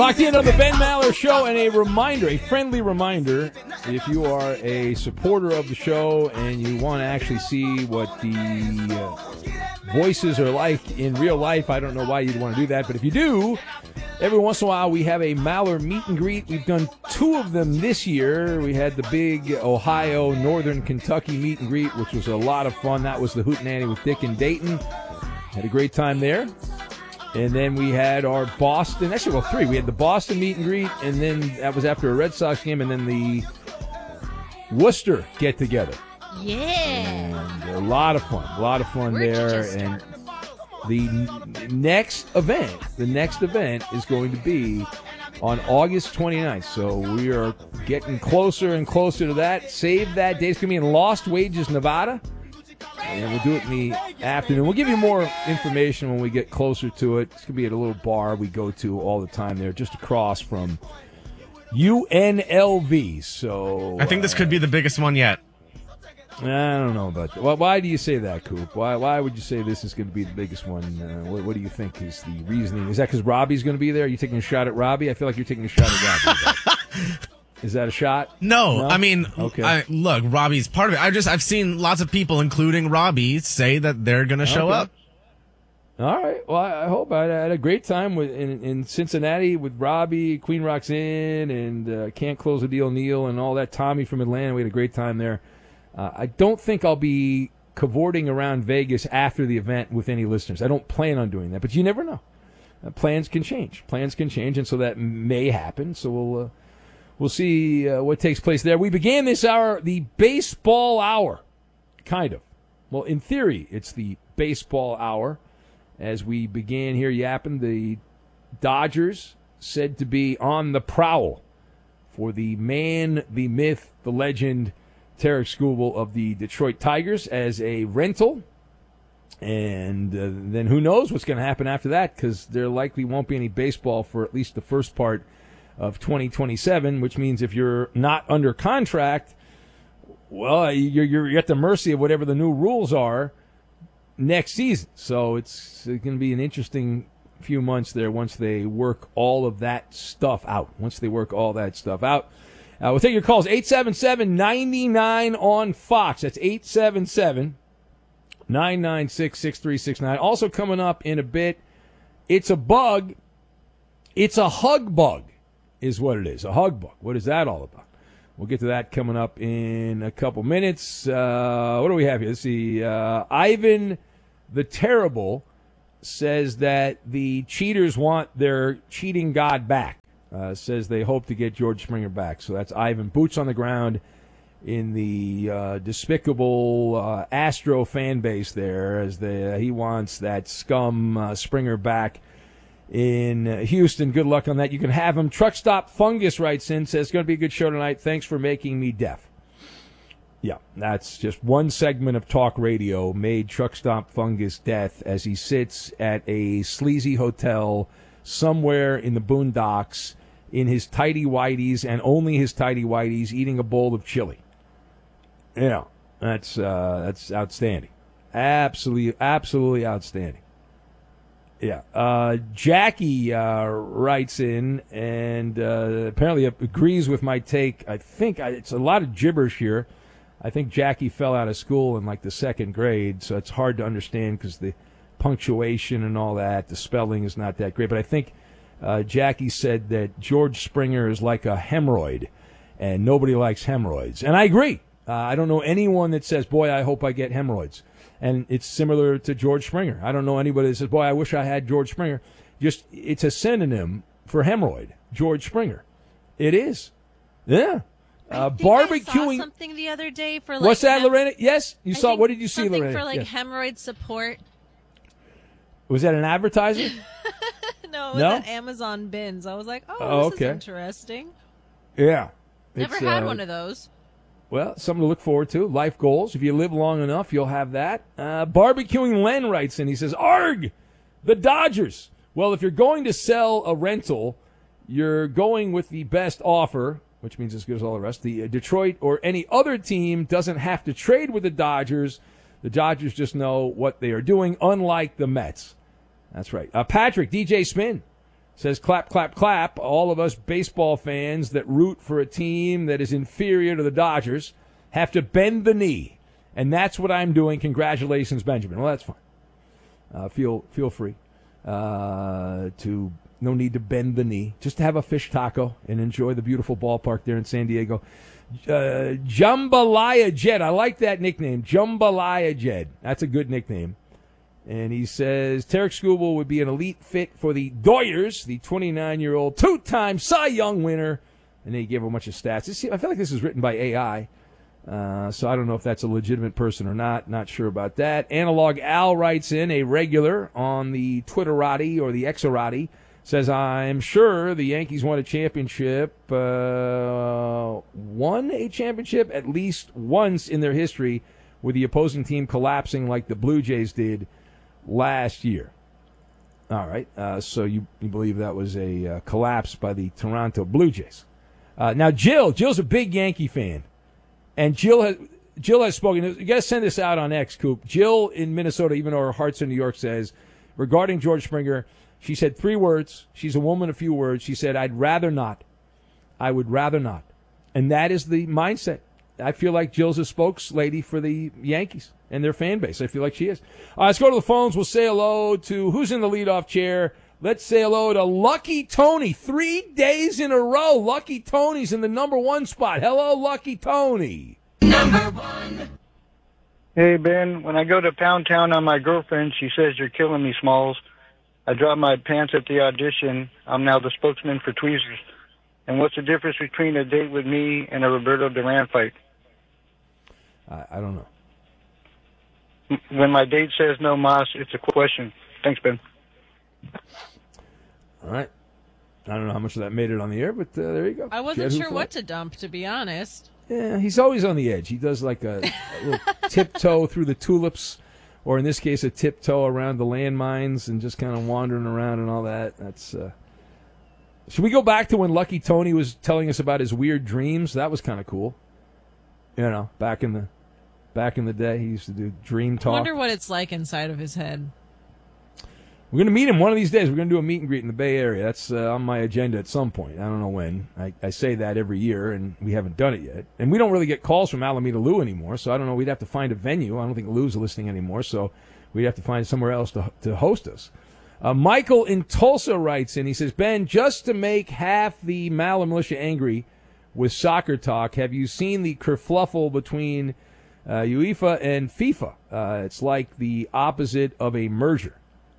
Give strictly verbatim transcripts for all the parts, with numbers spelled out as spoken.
Locked in on the Ben Maller Show, and a reminder, a friendly reminder, if you are a supporter of the show and you want to actually see what the uh, voices are like in real life, I don't know why you'd want to do that, but if you do, every once in a while we have a Maller meet and greet. We've done two of them this year. We had the big Ohio, Northern Kentucky meet and greet, which was a lot of fun. That was the Hootenanny with Dick and Dayton. Had a great time there. And then we had our Boston, actually, well, three. We had the Boston meet and greet, and then that was after a Red Sox game, and then the Worcester get-together. Yeah. And a lot of fun, a lot of fun Where'd there. And the n- next event, the next event is going to be on August twenty-ninth. So we are getting closer and closer to that. Save that day. It's going to be in Lost Wages, Nevada. And we'll do it in the afternoon. We'll give you more information when we get closer to it. It's going to be at a little bar we go to all the time there, just across from U N L V. So I think this uh, could be the biggest one yet. I don't know about that. Well, why do you say that, Coop? Why Why would you say this is going to be the biggest one? Uh, what, what do you think is the reasoning? Is that because Robbie's going to be there? Are you taking a shot at Robbie? I feel like you're taking a shot at Robbie. Is that a shot? No, no? I mean, okay. I, look, Robbie's part of it. I just I've seen lots of people, including Robbie, say that they're going to show okay. up. All right. Well, I hope I had a great time with in, in Cincinnati with Robbie, Queen Rock's Inn, and uh, Can't Close the Deal, Neil, and all that. Tommy from Atlanta. We had a great time there. Uh, I don't think I'll be cavorting around Vegas after the event with any listeners. I don't plan on doing that, but you never know. Uh, plans can change. Plans can change, and so that may happen. So we'll. Uh, We'll see uh, what takes place there. We began this hour, the baseball hour, kind of. Well, in theory, it's the baseball hour. As we began here yapping, the Dodgers said to be on the prowl for the man, the myth, the legend, Tarek Skubal of the Detroit Tigers as a rental. And uh, then who knows what's going to happen after that, because there likely won't be any baseball for at least the first part of twenty twenty-seven, which means if you're not under contract, well, you're, you're at the mercy of whatever the new rules are next season. So it's going to be an interesting few months there once they work all of that stuff out. Once they work all that stuff out. Uh, we'll take your calls, eight seven seven, nine nine on Fox. That's eight seven seven, nine nine six, six three six nine. Also coming up in a bit, it's a bug. It's a hug bug. Is what it is, a hug bug. What is that all about? We'll get to that coming up in a couple minutes. Uh, what do we have here? Let's see. Uh, Ivan the Terrible says that the cheaters want their cheating god back. Uh, says they hope to get George Springer back. So that's Ivan. Boots on the ground in the uh, despicable uh, Astro fan base there, as the, uh, he wants that scum uh, Springer back in Houston. Good luck on that. You can have him. Truck Stop Fungus writes in, says, it's going to be a good show tonight. Thanks for making me deaf. Yeah, that's just one segment of talk radio made Truck Stop Fungus deaf as he sits at a sleazy hotel somewhere in the boondocks in his tighty-whities and only his tighty-whities eating a bowl of chili. Yeah, that's, uh, that's outstanding. Absolutely, absolutely outstanding. Yeah, uh, Jackie uh, writes in and uh, apparently agrees with my take. I think I, it's a lot of gibberish here. I think Jackie fell out of school in like the second grade, so it's hard to understand because the punctuation and all that, the spelling is not that great. But I think uh, Jackie said that George Springer is like a hemorrhoid, and nobody likes hemorrhoids. And I agree. Uh, I don't know anyone that says, boy, I hope I get hemorrhoids. And it's similar to George Springer. I don't know anybody that says, boy, I wish I had George Springer. Just, it's a synonym for hemorrhoid, George Springer. It is. Yeah. Uh, barbecuing. I saw something the other day for like. What's that, hem- Lorena? Yes? You I saw, think what did you see, something Lorena? for like yes. hemorrhoid support. Was that an advertiser? No, it was No? at Amazon bins. I was like, oh, Oh, this okay. is interesting. Yeah. Never It's, had uh, one of those. Well, something to look forward to. Life goals. If you live long enough, you'll have that. Uh, Barbecuing Len writes in. He says, Arg! The Dodgers. Well, if you're going to sell a rental, you're going with the best offer, which means as good as all the rest. The uh, Detroit or any other team doesn't have to trade with the Dodgers. The Dodgers just know what they are doing, unlike the Mets. That's right. Uh, Patrick, D J Spin, Says, clap, clap, clap. All of us baseball fans that root for a team that is inferior to the Dodgers have to bend the knee. And that's what I'm doing. Congratulations, Benjamin. Well, that's fine. Uh, feel feel free uh, to, no need to bend the knee. Just to have a fish taco and enjoy the beautiful ballpark there in San Diego. Uh, Jambalaya Jed. I like that nickname. Jambalaya Jed. That's a good nickname. And he says, Tarek Skubal would be an elite fit for the Doyers, the twenty-nine-year-old two-time Cy Young winner. And they gave a bunch of stats. This, I feel like this is written by A I. Uh, so I don't know if that's a legitimate person or not. Not sure about that. Analog Al writes in, a regular on the Twitterati or the Xerati, says, I'm sure the Yankees won a championship, uh, won a championship at least once in their history with the opposing team collapsing like the Blue Jays did last year. All right. Uh, so you, you believe that was a uh, collapse by the Toronto Blue Jays. Uh, now, Jill. Jill's a big Yankee fan. And Jill has, Jill has spoken. You got to send this out on X, Coop. Jill in Minnesota, even though her heart's in New York, says, regarding George Springer, she said three words. She's a woman of few words. She said, I'd rather not. I would rather not. And that is the mindset. I feel like Jill's a spokeslady for the Yankees and their fan base. I feel like she is. All right, let's go to the phones. We'll say hello to who's in the leadoff chair. Let's say hello to Lucky Tony. Three days in a row, Lucky Tony's in the number one spot. Hello, Lucky Tony. Number one. Hey, Ben. When I go to Pound Town on my girlfriend, she says, you're killing me, Smalls. I dropped my pants at the audition. I'm now the spokesman for Tweezers. And what's the difference between a date with me and a Roberto Duran fight? I, I don't know. When my date says no mas, it's a question. Thanks, Ben. All right. I don't know how much of that made it on the air, but uh, there you go. I wasn't Jed, who sure what thought? to dump, to be honest. Yeah, he's always on the edge. He does like a, a little tiptoe through the tulips, or in this case, a tiptoe around the landmines and just kind of wandering around and all that. That's. Uh... Should we go back to when Lucky Tony was telling us about his weird dreams? That was kind of cool. You know, back in the back in the day, he used to do dream I talk. wonder what it's like inside of his head. We're going to meet him one of these days. We're going to do a meet and greet in the Bay Area. That's uh, on my agenda at some point. I don't know when. I, I say that every year, and we haven't done it yet. And we don't really get calls from Alameda Lou anymore, so I don't know. We'd have to find a venue. I don't think Lou's listening anymore, so we'd have to find somewhere else to, to host us. Uh, Michael in Tulsa writes in. He says, Ben, just to make half the Maller militia angry with soccer talk, have you seen the kerfluffle between uh, UEFA and FIFA? Uh, it's like the opposite of a merger.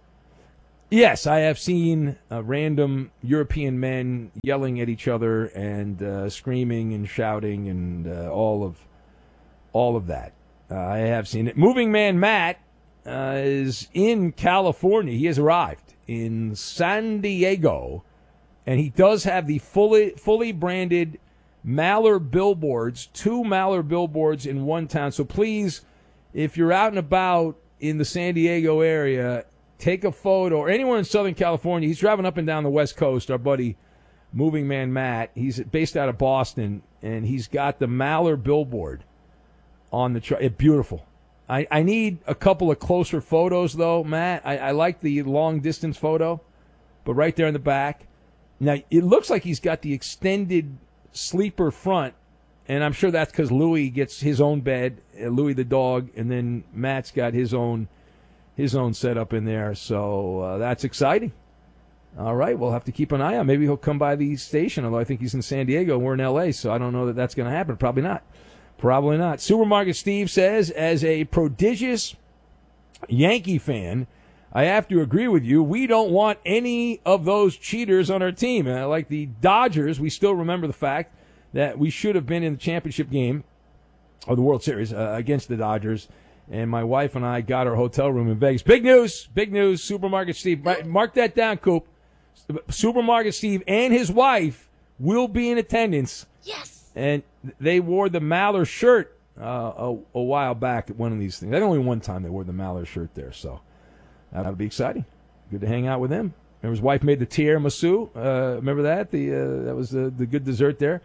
Yes, I have seen uh, random European men yelling at each other and uh, screaming and shouting and uh, all of all of that. Uh, I have seen it. Moving Man Matt uh, is in California. He has arrived in San Diego, and he does have the fully fully branded Maller billboards, two Maller billboards in one town. So please, if you're out and about in the San Diego area, take a photo, or anyone in Southern California. He's driving up and down the West Coast, our buddy Moving Man Matt. He's based out of Boston, and he's got the Maller billboard on the truck. It's beautiful. I, I need a couple of closer photos, though, Matt. I, I like the long-distance photo, but right there in the back. Now, it looks like he's got the extended sleeper front, and I'm sure that's because Louis gets his own bed, uh, Louis the dog, and then Matt's got his own his own setup in there, so uh, that's exciting. All right, we'll have to keep an eye on. Maybe he'll come by the station, although I think he's in San Diego. We're in L A, so I don't know that that's going to happen. Probably not. Probably not. Supermarket Steve says, as a prodigious Yankee fan, I have to agree with you. We don't want any of those cheaters on our team. And like the Dodgers, we still remember the fact that we should have been in the championship game or the World Series uh, against the Dodgers. And my wife and I got our hotel room in Vegas. Big news. Big news. Supermarket Steve. Mark that down, Coop. Supermarket Steve and his wife will be in attendance. Yes. And they wore the Maller shirt uh, a, a while back at one of these things. I think only one time they wore the Maller shirt there. So that'll be exciting. Good to hang out with him. Remember his wife made the tiramisu. Uh, remember that? The uh, that was the, the good dessert there.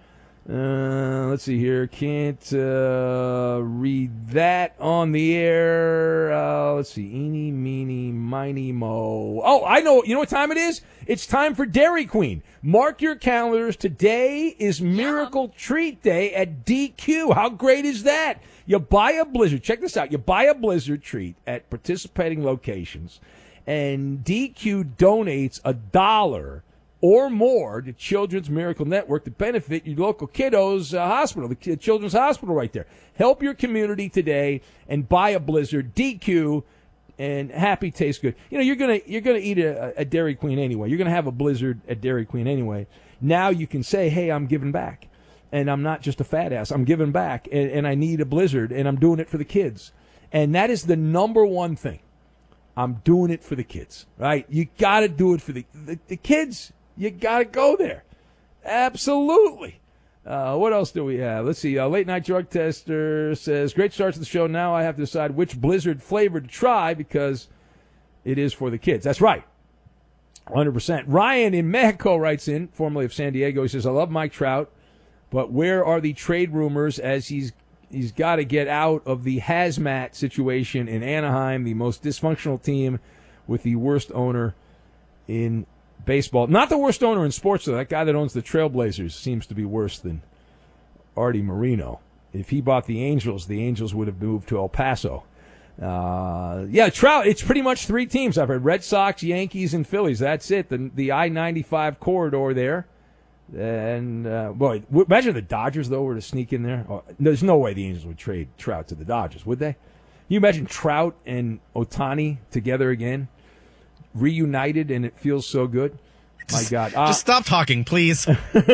Uh, let's see here. Can't uh, read that on the air. Uh, let's see. Eeny, meeny, miny, mo. Oh, I know. You know what time it is? It's time for Dairy Queen. Mark your calendars. Today is Miracle Treat Day at D Q. How great is that? You buy a Blizzard. Check this out. You buy a Blizzard treat at participating locations, and D Q donates a dollar or more to Children's Miracle Network to benefit your local kiddos' uh, hospital, the Children's Hospital right there. Help your community today and buy a Blizzard. D Q, and happy tastes good. You know, you're gonna you're gonna eat a, a Dairy Queen anyway. You're gonna have a Blizzard at Dairy Queen anyway. Now you can say, hey, I'm giving back, and I'm not just a fat ass. I'm giving back, and, and I need a Blizzard, and I'm doing it for the kids. And that is the number one thing. I'm doing it for the kids, right? You got to do it for the, the the kids. You got to go there. Absolutely. Uh, what else do we have? Let's see. Uh, Late Night Drug Tester says, great start to the show. Now I have to decide which Blizzard flavor to try because it is for the kids. That's right. one hundred percent. Ryan in Mexico writes in, formerly of San Diego. He says, I love Mike Trout, but where are the trade rumors as he's he's got to get out of the hazmat situation in Anaheim, the most dysfunctional team with the worst owner in baseball. Not the worst owner in sports, though. That guy that owns the Trailblazers seems to be worse than Artie Moreno. If he bought the Angels, the Angels would have moved to El Paso. Uh, yeah, Trout, it's pretty much three teams. I've heard Red Sox, Yankees, and Phillies. That's it. The, the I ninety-five corridor there. And, uh, boy, imagine the Dodgers, though, were to sneak in there. Oh, there's no way the Angels would trade Trout to the Dodgers, would they? Can you imagine Trout and Ohtani together again? Reunited, and it feels so good. My God! Uh, just stop talking, please.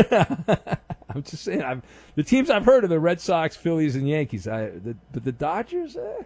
I'm just saying. I've, the teams I've heard are the Red Sox, Phillies, and Yankees. I, the, but the Dodgers, eh.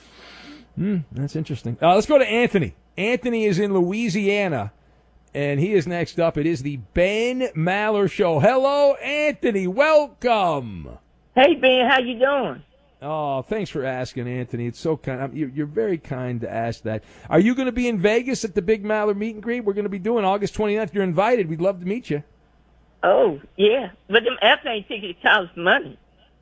hmm, that's interesting. Uh, let's go to Anthony. Anthony is in Louisiana, and he is next up. It is the Ben Maller Show. Hello, Anthony. Welcome. Hey, Ben. How you doing? Oh, thanks for asking, Anthony. It's so kind. You're, you're very kind to ask that. Are you going to be in Vegas at the Big Maller meet and greet? We're going to be doing August twenty-ninth. You're invited. We'd love to meet you. Oh, yeah. But them airplane tickets cost money.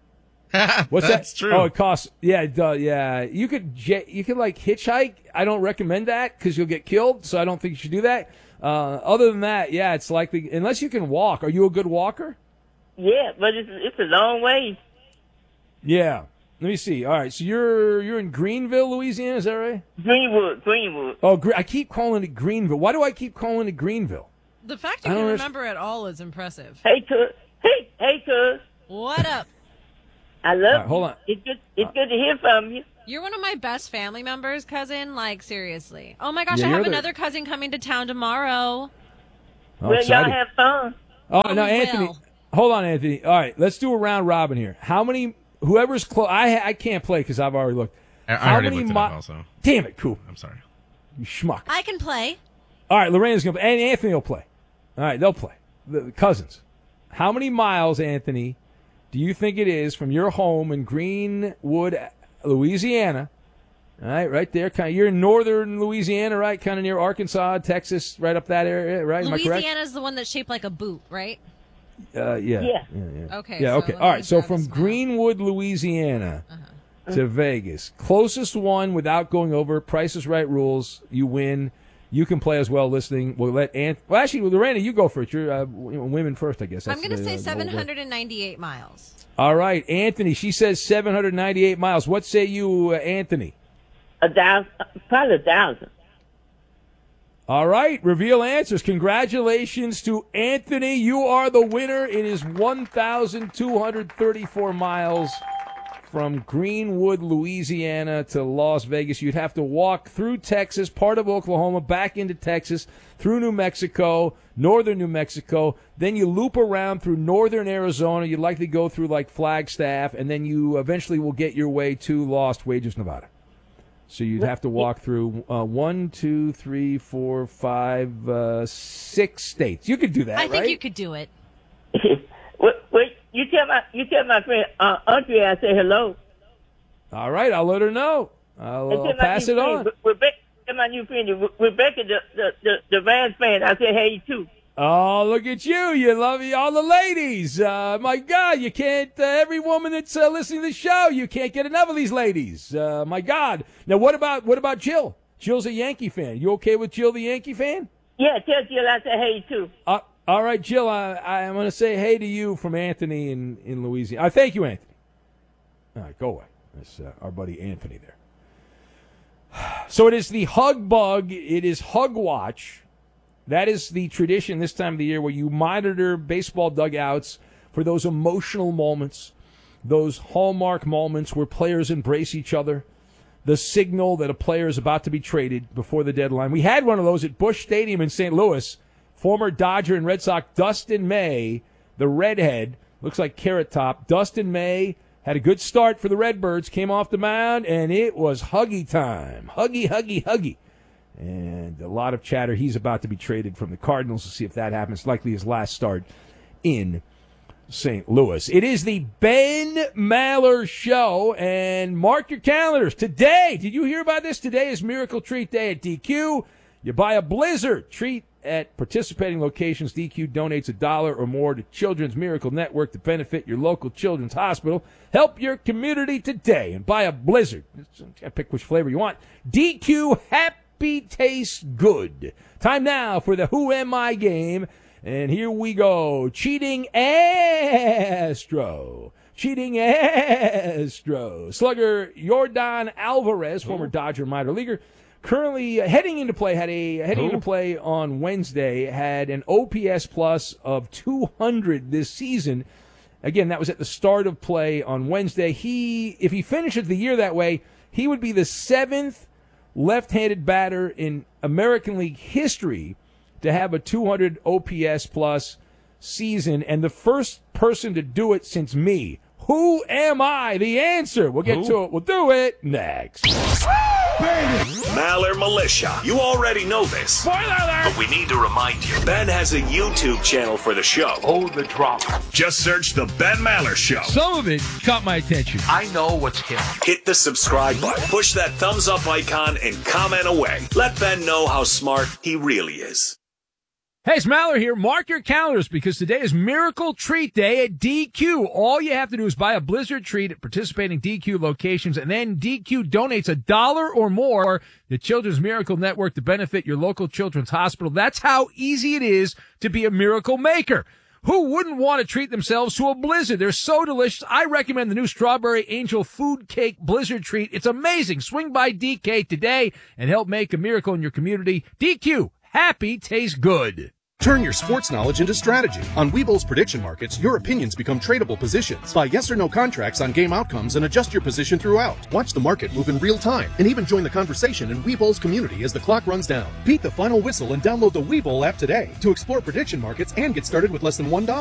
What's That's that? true. Oh, it costs. Yeah, it does. Yeah, you could jet, you could like hitchhike. I don't recommend that because you'll get killed. So I don't think you should do that. Uh, other than that, yeah, it's likely unless you can walk. Are you a good walker? Yeah, but it's it's a long way. Yeah. Let me see. All right, so you're you're in Greenville, Louisiana, is that right? Greenwood, Greenwood. Oh, I keep calling it Greenville. Why do I keep calling it Greenville? The fact I you don't can underst- remember it all is impressive. Hey, cuz. Hey, hey, cuz. What up? I love All right, hold you. on. It's good. It's good to hear from you. You're one of my best family members, cousin. Like, seriously. Oh, my gosh, Yeah, I you're have the- another cousin coming to town tomorrow. Oh, well, excited. y'all have fun. Oh, Oh, now we Anthony, will. hold on, Anthony. All right, let's do a round robin here. How many? Whoever's close. I I can't play because I've already looked. I, I How already many looked it mi- up also. Damn it, cool. I'm sorry. You schmuck. I can play. All right, Lorena's gonna play, and Anthony will play. All right, they'll play. The, the cousins. How many miles, Anthony, do you think it is from your home in Greenwood, Louisiana? All right, right there. Kind of, you're in northern Louisiana, right? Kind of near Arkansas, Texas, right up that area, right? Am I correct? Louisiana's the one that's shaped like a boot, right? Uh, yeah. Yeah. yeah, yeah. Okay, Yeah, so okay. let All me right, so grab from this map. Greenwood, Louisiana to Vegas. Closest one without going over, Price is Right rules, you win. You can play as well listening. We'll let Ant. Well, actually, Lorena, you go first. You're uh, w- women first, I guess. I'm That's going to the- say the seven whole way. hundred ninety-eight miles. All right, Anthony. She says seven hundred ninety-eight miles. What say you, uh, Anthony? A thousand, probably a thousand. All right, reveal answers. Congratulations to Anthony. You are the winner. It is one thousand two hundred thirty-four miles from Greenwood, Louisiana to Las Vegas. You'd have to walk through Texas, part of Oklahoma, back into Texas, through New Mexico, northern New Mexico. Then you loop around through northern Arizona. You'd likely go through like Flagstaff, and then you eventually will get your way to Lost Wages, Nevada. So you'd have to walk through uh, one, two, three, four, five, uh, six states. You could do that, I think right? you could do it. wait, wait, you tell my you tell my friend uh, Andrea I say hello. All right, I'll let her know. I'll, And I'll tell my pass new it friend, on. Re- Rebecca, tell my new friend Re- Rebecca, the the the, the Vans fan. I say hey too. Oh, look at you. You love all the ladies. Uh, my God, you can't, uh, every woman that's uh, listening to the show, you can't get enough of these ladies. Uh, my God. Now, what about, what about Jill? Jill's a Yankee fan. You okay with Jill, the Yankee fan? Yeah, tell Jill I said hey, too. Uh, all right, Jill, I, I'm going to say hey to you from Anthony in, in Louisiana. Uh, thank you, Anthony. All right, go away. That's uh, our buddy Anthony there. So it is the Hug Bug. It is Hug Watch. That is the tradition this time of the year where you monitor baseball dugouts for those emotional moments, those hallmark moments where players embrace each other, the signal that a player is about to be traded before the deadline. We had one of those at Busch Stadium in Saint Louis. Former Dodger and Red Sox Dustin May, the redhead, looks like Carrot Top. Dustin May had a good start for the Redbirds, came off the mound, and it was huggy time. Huggy, huggy, huggy. And a lot of chatter. He's about to be traded from the Cardinals. We'll see if that happens. Likely his last start in Saint Louis. It is the Ben Maller Show, and mark your calendars. Today, did you hear about this? Today is Miracle Treat Day at D Q. You buy a Blizzard treat at participating locations. D Q donates a dollar or more to Children's Miracle Network to benefit your local children's hospital. Help your community today and buy a Blizzard. Pick which flavor you want. D Q Happy Tastes Good. Time now for the Who Am I game. And here we go. Cheating Astro. Cheating Astro. Slugger Yordan Alvarez, former Dodger minor leaguer, currently uh, heading into play, had a heading into play on Wednesday, had an O P S plus of two hundred this season. Again, that was at the start of play on Wednesday. He, if he finishes the year that way, he would be the seventh left-handed batter in American League history to have a two hundred O P S plus season, and the first person to do it since me. Who am I? The answer. We'll get Who? to it. We'll do it next. Maller Militia. You already know this. Spoiler alert! But we need to remind you. Ben has a YouTube channel for the show. Oh, the drama. Just search The Ben Maller Show. Some of it caught my attention. I know what's killing. Hit the subscribe button. Push that thumbs up icon and comment away. Let Ben know how smart he really is. Hey, it's Maller here. Mark your calendars because today is Miracle Treat Day at D Q. All you have to do is buy a Blizzard treat at participating D Q locations, and then D Q donates a dollar or more to Children's Miracle Network to benefit your local children's hospital. That's how easy it is to be a miracle maker. Who wouldn't want to treat themselves to a Blizzard? They're so delicious. I recommend the new Strawberry Angel Food Cake Blizzard treat. It's amazing. Swing by D K today and help make a miracle in your community. D Q, happy tastes good. Turn your sports knowledge into strategy. On Webull's prediction markets, your opinions become tradable positions. Buy yes or no contracts on game outcomes and adjust your position throughout. Watch the market move in real time and even join the conversation in Webull's community as the clock runs down. Beat the final whistle and download the Webull app today to explore prediction markets and get started with less than one dollar.